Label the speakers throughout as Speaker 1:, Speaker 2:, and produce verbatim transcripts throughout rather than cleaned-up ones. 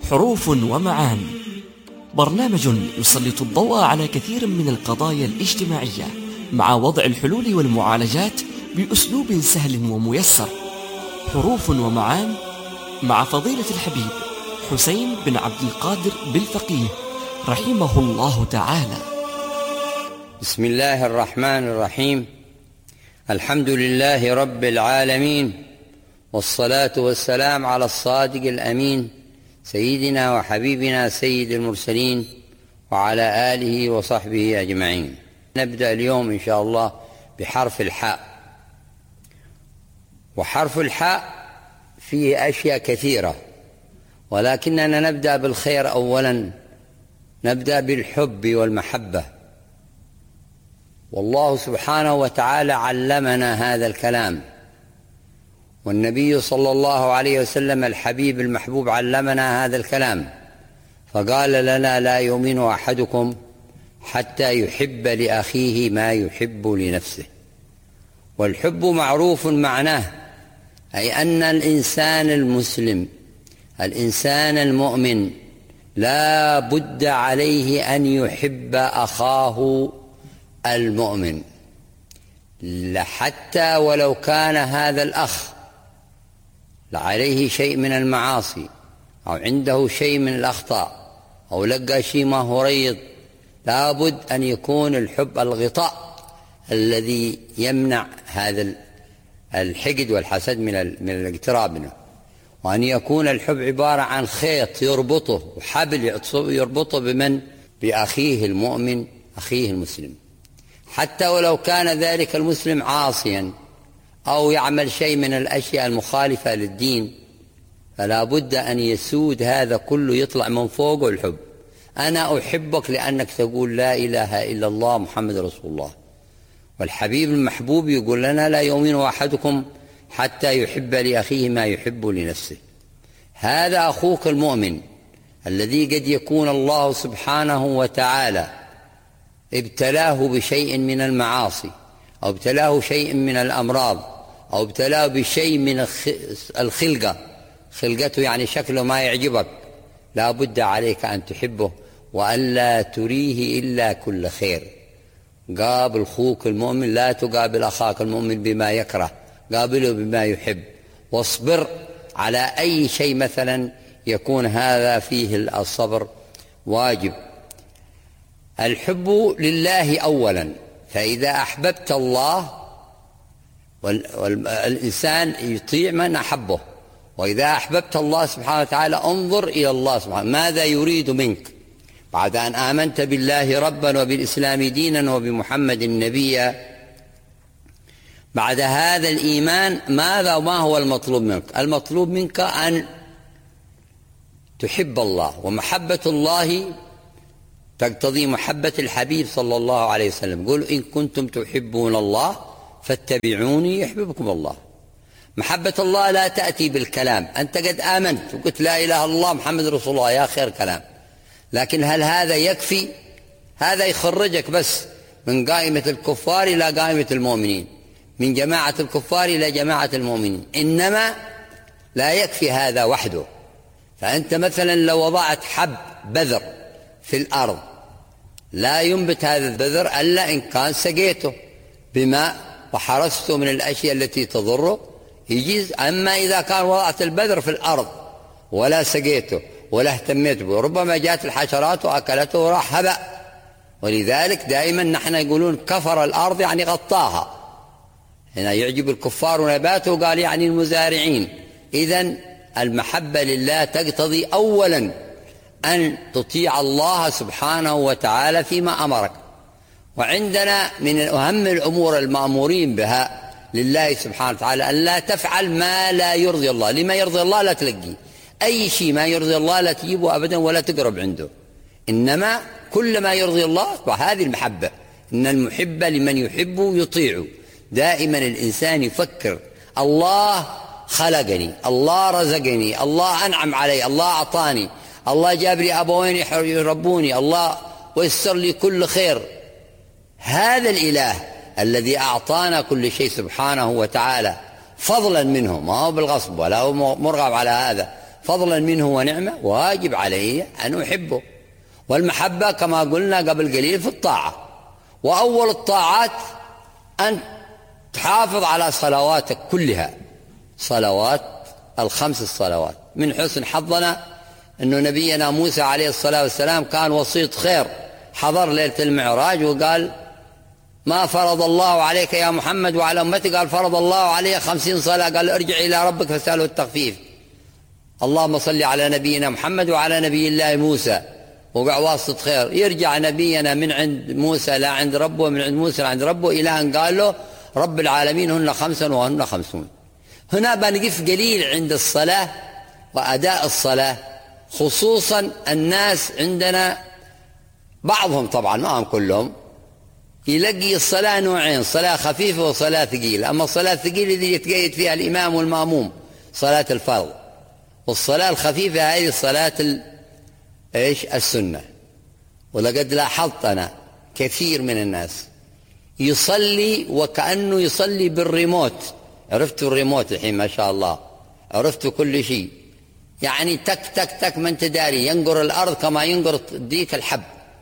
Speaker 1: حروف ومعان، برنامج يسلط الضوء على كثير من القضايا الاجتماعية مع وضع الحلول والمعالجات بأسلوب سهل وميسر. حروف ومعان مع فضيلة الحبيب حسين بن عبد القادر بالفقيه رحمه الله تعالى.
Speaker 2: بسم الله الرحمن الرحيم. الحمد لله رب العالمين، والصلاة والسلام على الصادق الأمين سيدنا وحبيبنا سيد المرسلين وعلى آله وصحبه أجمعين. نبدأ اليوم إن شاء الله بحرف الحاء. وحرف الحاء فيه أشياء كثيرة، ولكننا نبدأ بالخير أولا، نبدأ بالحب والمحبة. والله سبحانه وتعالى علمنا هذا الكلام، والنبي صلى الله عليه وسلم الحبيب المحبوب علمنا هذا الكلام، فقال لنا: لا يؤمن أحدكم حتى يحب لأخيه ما يحب لنفسه. والحب معروف معناه أي أن الإنسان المسلم، الإنسان المؤمن، لا بد عليه أن يحب أخاه المؤمن، حتى ولو كان هذا الأخ عليه شيء من المعاصي أو عنده شيء من الأخطاء أو لقى شيء ما هو ريض، لا بد أن يكون الحب الغطاء الذي يمنع هذا الحقد والحسد من من الاقتراب منه، وأن يكون الحب عبارة عن خيط يربطه وحبل يربطه بمن؟ بأخيه المؤمن، أخيه المسلم، حتى ولو كان ذلك المسلم عاصيا أو يعمل شيء من الأشياء المخالفة للدين، فلا بد أن يسود هذا كله، يطلع من فوقه الحب. أنا أحبك لأنك تقول لا إله إلا الله محمد رسول الله. والحبيب المحبوب يقول لنا: لا يؤمن أحدكم حتى يحب لأخيه ما يحب لنفسه. هذا أخوك المؤمن الذي قد يكون الله سبحانه وتعالى ابتلاه بشيء من المعاصي، أو ابتلاه شيء من الأمراض، أو ابتلاه بشيء من الخلقة، خلقته يعني شكله ما يعجبك، لا بد عليك أن تحبه وألا تريه إلا كل خير. قابل أخوك المؤمن، لا تقابل أخاك المؤمن بما يكره، قابله بما يحب، واصبر على أي شيء مثلا يكون هذا فيه الصبر واجب. الحب لله أولا، فإذا أحببت الله، والإنسان يطيع من أحبه، وإذا أحببت الله سبحانه وتعالى انظر إلى الله سبحانه ماذا يريد منك بعد أن آمنت بالله ربا وبالإسلام دينا وبمحمد نبيا. بعد هذا الإيمان ماذا وما هو المطلوب منك؟ المطلوب منك أن تحب الله، ومحبة الله تقتضي محبة الحبيب صلى الله عليه وسلم. قل: إن كنتم تحبون الله فاتبعوني يحببكم الله. محبة الله لا تأتي بالكلام، أنت قد آمنت وقلت لا إله إلا الله محمد رسول الله، يا خير كلام، لكن هل هذا يكفي؟ هذا يخرجك بس من قائمة الكفار إلى قائمة المؤمنين، من جماعة الكفار إلى جماعة المؤمنين، إنما لا يكفي هذا وحده. فأنت مثلا لو وضعت حب بذر في الأرض لا ينبت هذا البذر إلا إن كان سقيته بماء وحرسته من الأشياء التي تضره يجيز. أما إذا كان وضعت البذر في الأرض ولا سقيته ولا اهتميت به، ربما جاءت الحشرات وأكلته وراح هبأ. ولذلك دائما نحن يقولون كفر الأرض يعني غطاها، هنا يعجب الكفار نباته قال يعني المزارعين. إذن المحبة لله تقتضي أولا أن تطيع الله سبحانه وتعالى فيما أمرك. وعندنا من أهم الأمور المأمورين بها لله سبحانه وتعالى أن لا تفعل ما لا يرضي الله. لما يرضي الله لا تلقي أي شيء، ما يرضي الله لا تجيبه أبدا ولا تقرب عنده، إنما كل ما يرضي الله. وهذه المحبة، إن المحب لمن يحب يطيع. دائما الإنسان يفكر: الله خلقني، الله رزقني، الله أنعم علي، الله أعطاني، الله جاب لي أبوين يربوني، الله ويسر لي كل خير. هذا الإله الذي أعطانا كل شيء سبحانه وتعالى فضلا منه، ما هو بالغصب ولا هو مرغب على هذا، فضلا منه ونعمة واجب علي أن أحبه. والمحبة كما قلنا قبل قليل في الطاعة، وأول الطاعات أن تحافظ على صلواتك كلها، صلوات الخمس الصلوات. من حسن حظنا أن نبينا موسى عليه الصلاة والسلام كان وسيط خير، حضر ليلة المعراج وقال ما فرض الله عليك يا محمد وعلى أمتك؟ قال فرض الله علي خمسين صلاة. قال ارجع إلى ربك فاسأله التخفيف. اللهم صل على نبينا محمد وعلى نبي الله موسى، وقع واسطة خير. يرجع نبينا من عند موسى لا عند ربه، من عند موسى لا عند ربه، إلى أن قال له رب العالمين هن خمسا وهن خمسون. هنا بنقف قليل عند الصلاة وأداء الصلاة، خصوصا الناس عندنا بعضهم طبعا ما هم كلهم يلقي الصلاة نوعين، صلاة خفيفة وصلاة ثقيلة. أما الصلاة الثقيلة اللي يتقيد فيها الإمام والمأموم صلاة الفرض، والصلاة الخفيفة هذه صلاة إيش السنة. ولقد لاحظت أنا كثير من الناس يصلي وكأنه يصلي بالريموت. عرفتوا الريموت الحين ما شاء الله، عرفتوا كل شيء، يعني تك تك تك ما انت داري، ينقر الأرض كما ينقر ديك الحب.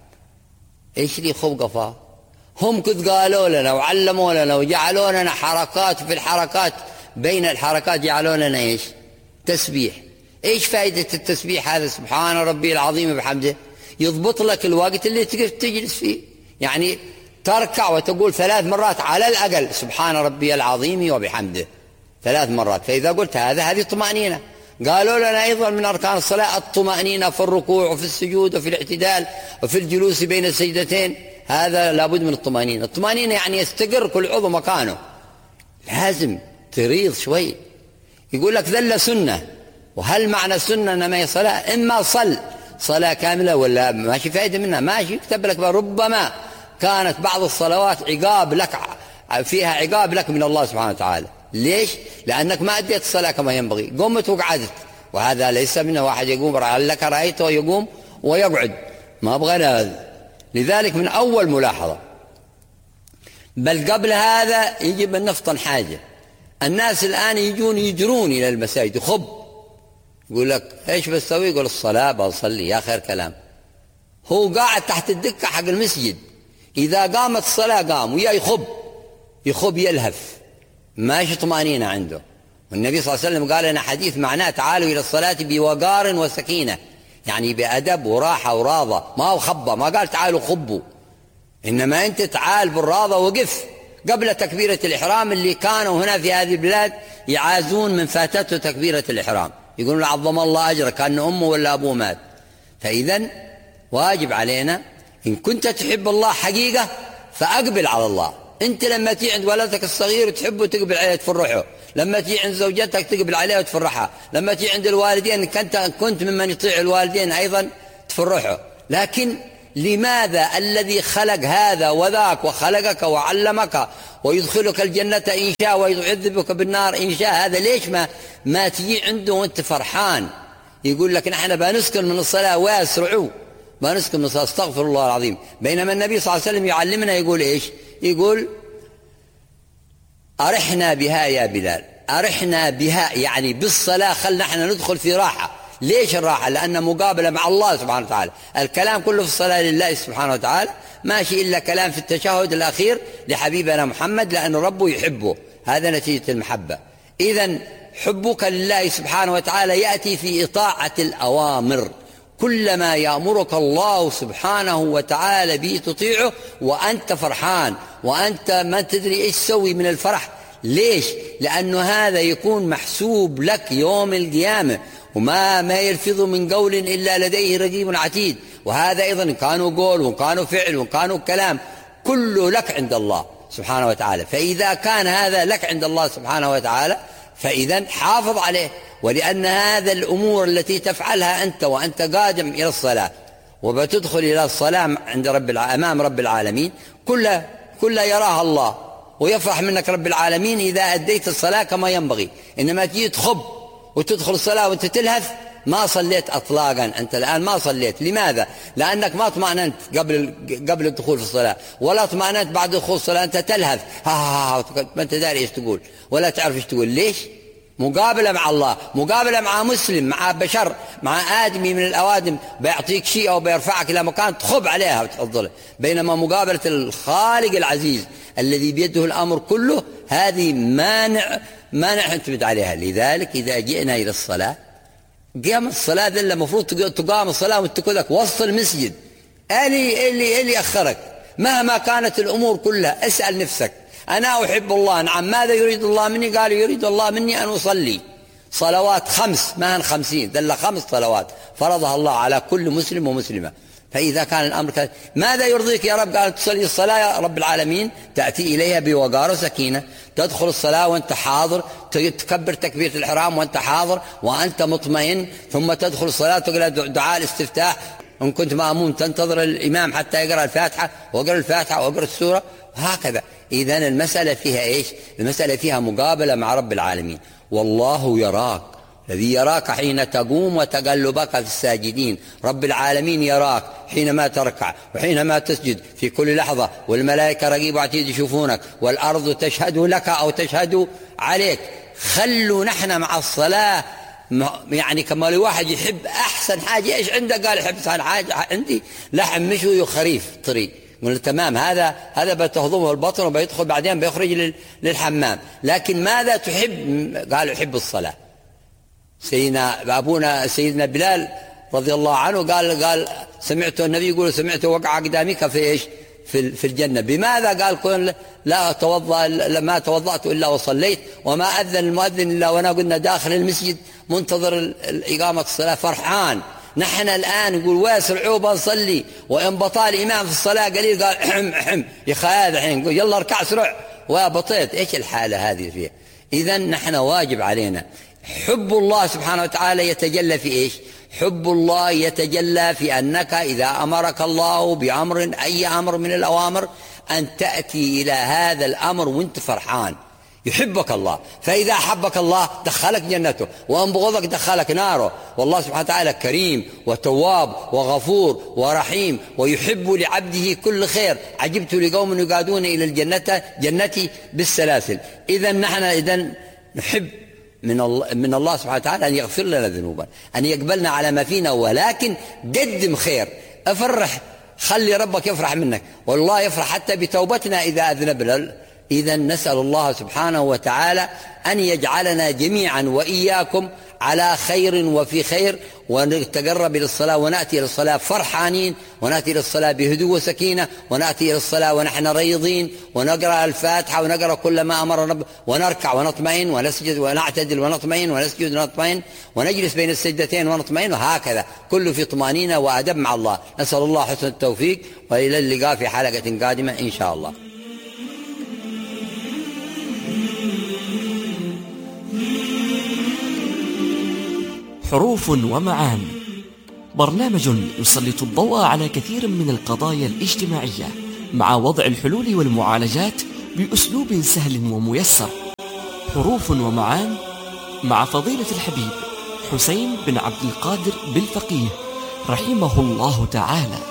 Speaker 2: إيش اللي خب قفاه؟ هم كذ قالوا لنا وعلموا لنا وجعلوا لنا حركات، في الحركات بين الحركات جعلوا لنا إيش؟ تسبيح. إيش فائدة التسبيح هذا؟ سبحان ربي العظيم بحمده، يضبط لك الوقت اللي تقف تجلس فيه. يعني تركع وتقول ثلاث مرات على الأقل سبحان ربي العظيم وبحمده ثلاث مرات. فإذا قلت هذا هذه طمأنينة. قالوا لنا أيضا من أركان الصلاة الطمأنينة في الركوع وفي السجود وفي الاعتدال وفي الجلوس بين السجدتين، هذا لابد من الطمأنينة. الطمأنينة يعني يستقر كل عضو مكانه، لازم تريض شوي. يقول لك ذل سنة، وهل معنى السنة أنما هي صلاة؟ إما صل صلاة كاملة ولا ماشي فائدة منها، ماشي يكتب لك. ربما كانت بعض الصلوات عقاب لك، فيها عقاب لك من الله سبحانه وتعالى. ليش؟ لأنك ما أديت الصلاة كما ينبغي، قمت وقعدت، وهذا ليس منه. واحد يقوم لعلك رأيته يقوم ويقعد، ما أبغى هذا. لذلك من أول ملاحظة، بل قبل هذا يجب أن نفطن حاجة. الناس الآن يجون يجرون إلى المساجد خب، يقول لك إيش بسوي؟ يقول الصلاة بصلي. يا خير كلام، هو قاعد تحت الدكة حق المسجد، إذا قامت الصلاة قام ويا يخب يخب يلهف، ماشي طمأنينة عنده. والنبي صلى الله عليه وسلم قال لنا حديث معناه تعالوا إلى الصلاة بوقار وسكينة، يعني بأدب وراحة وراضة، ما هو خبة. ما قال تعالوا خبوا، إنما أنت تعال بالراضة وقف قبل تكبيرة الإحرام. اللي كانوا هنا في هذه البلاد يعازون من فاتته تكبيرة الإحرام، يقولون عظم الله أجرك كأن أمه ولا أبوه مات. فإذا واجب علينا إن كنت تحب الله حقيقة فأقبل على الله. أنت لما تيجي عند ولدك الصغير تحبه تقبل عليه تفرحه، لما تيجي عند زوجتك تقبل عليه وتفرحها، لما تيجي عند الوالدين كنت كنت ممن يطيع الوالدين أيضا تفرحه. لكن لماذا الذي خلق هذا وذاك وخلقك وعلمك ويدخلك الجنة إن شاء ويعذبك بالنار إن شاء، هذا ليش ما ما تجي عنده وانت فرحان؟ يقول لك نحن بنسكن من الصلاة واسرعوا، بنسكن من الصلاة، استغفر الله العظيم. بينما النبي صلى الله عليه وسلم يعلمنا يقول إيش؟ يقول أرحنا بها يا بلال، أرحنا بها يعني بالصلاة، خلنا نحن ندخل في راحة. ليش الراحة؟ لأن مقابلة مع الله سبحانه وتعالى. الكلام كله في الصلاة لله سبحانه وتعالى، ماشي إلا كلام في التشهد الأخير لحبيبنا محمد لأن ربه يحبه، هذا نتيجة المحبة. إذن حبك لله سبحانه وتعالى يأتي في إطاعة الأوامر، كلما يأمرك الله سبحانه وتعالى به تطيعه وأنت فرحان، وأنت ما تدري إيش تسوي من الفرح. ليش؟ لأنه هذا يكون محسوب لك يوم القيامة، وما ما يلفظ من قول إلا لديه رقيب عتيد. وهذا أيضا إن كانوا قول وإن كانوا فعل وإن كانوا كلام كله لك عند الله سبحانه وتعالى. فإذا كان هذا لك عند الله سبحانه وتعالى فإذا حافظ عليه. ولأن هذا الأمور التي تفعلها أنت وأنت قادم إلى الصلاة وبتدخل إلى الصلاة عند رب أمام رب العالمين، كلها كلها يراها الله ويفرح منك رب العالمين إذا أديت الصلاة كما ينبغي. إنما تجي تخب وتدخل الصلاة وأنت تلهث، ما صليت أطلاقا، أنت الآن ما صليت. لماذا؟ لأنك ما اطمأننت قبل قبل الدخول في الصلاة، ولا اطمأننت بعد دخول الصلاة، أنت تلهث ها ها ها ما أنت داري إيش تقول ولا تعرف إيش تقول. ليش؟ مقابلة مع الله، مقابلة مع مسلم، مع بشر، مع آدمي من الأوادم، بيعطيك شيء أو بيرفعك إلى مكان تخب عليها وتفضله. بينما مقابلة الخالق العزيز الذي بيده الأمر كله هذه مانع مانع نعتمد عليها. لذلك إذا جئنا إلى الصلاة، قيام الصلاة ذا المفروض تقام الصلاة وانت كلك وسط المسجد. اللي اللي اللي أخرك مهما كانت الأمور كلها، اسأل نفسك أنا أحب الله، نعم، ماذا يريد الله مني؟ قال يريد الله مني أن أصلي صلوات خمس، ما هن خمسين، دل خمس صلوات فرضها الله على كل مسلم ومسلمة. فإذا كان الأمر كذا، ماذا يرضيك يا رب؟ قال تصلي الصلاة يا رب العالمين، تأتي إليها بوقار وسكينة، تدخل الصلاة وأنت حاضر، تكبر تكبيرة الإحرام وأنت حاضر وأنت مطمئن، ثم تدخل الصلاة تقرأ دعاء الاستفتاح، إن كنت مأموم تنتظر الإمام حتى يقرأ الفاتحة، وقرأ الفاتحة وقرأ السورة، وهكذا. إذن المسألة فيها إيش؟ المسألة فيها مقابلة مع رب العالمين. والله يراك، الذي يراك حين تقوم وتقلبك في الساجدين. رب العالمين يراك حينما تركع وحينما تسجد في كل لحظة، والملائكة رقيب وعتيد يشوفونك، والأرض تشهد لك أو تشهد عليك. خلوا نحن مع الصلاة يعني كما الواحد يحب أحسن حاجة. إيش عندك؟ قال يحب أحسن حاجة عندي لحم مشوي وخريف طري. قلنا تمام، هذا هذا بتهضمه البطن وبيدخل بعدين بيخرج للحمام. لكن ماذا تحب؟ قال يحب الصلاة. سيدنا أبونا سيدنا بلال رضي الله عنه قال قال سمعت النبي يقول سمعت وقع أقدامك في إيش؟ في في الجنة. بماذا؟ قال كن لا توضأ، ما توضأت إلا وصليت، وما أذن المؤذن إلا وأنا قلنا داخل المسجد منتظر إقامة الصلاة فرحان. نحن الآن نقول واسرعوا بنصلي، وإن بطال الإمام في الصلاة قليل قال أحم أحم يا أخي هذا الحين يقول يلا اركع اسرع وبطيت. إيش الحالة هذه فيها؟ إذن نحن واجب علينا حب الله سبحانه وتعالى. يتجلى في إيش؟ حب الله يتجلى في أنك إذا أمرك الله بأمر، أي أمر من الأوامر، أن تأتي إلى هذا الأمر وانت فرحان. يحبك الله، فإذا أحبك الله دخلك جنته، وأن بغضك دخلك ناره. والله سبحانه وتعالى كريم وتواب وغفور ورحيم، ويحب لعبده كل خير. عجبت لقوم يقادون إلى الجنة جنتي بالسلاسل. إذا نحن إذن نحب من الله, من الله سبحانه وتعالى أن يغفر لنا ذنوبا، أن يقبلنا على ما فينا، ولكن قدم خير، أفرح، خلي ربك يفرح منك، والله يفرح حتى بتوبتنا إذا أذنبنا. إذا نسأل الله سبحانه وتعالى أن يجعلنا جميعا وإياكم على خير وفي خير، ونتقرب إلى الصلاة ونأتي إلى الصلاة فرحانين، ونأتي إلى الصلاة بهدوء وسكينة، ونأتي إلى الصلاة ونحن ريضين، ونقرأ الفاتحة ونقرأ كل ما أمر رب، ونركع ونطمئن ونسجد ونعتدل ونطمئن ونسجد ونطمئن، ونجلس بين السجدتين ونطمئن، وهكذا كله في طمأنينة وأدب مع الله. نسأل الله حسن التوفيق، وإلى اللقاء في حلقة قادمة إن شاء الله.
Speaker 1: حروف ومعاني، برنامج يسلط الضوء على كثير من القضايا الاجتماعية مع وضع الحلول والمعالجات بأسلوب سهل وميسر. حروف ومعان مع فضيلة الحبيب حسين بن عبد القادر بالفقيه رحمه الله تعالى.